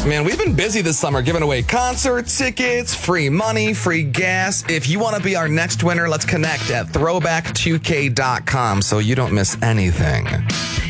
Man, we've been busy this summer giving away concert tickets, free money, free gas. If you want to be our next winner, let's connect at throwback2k.com so you don't miss anything.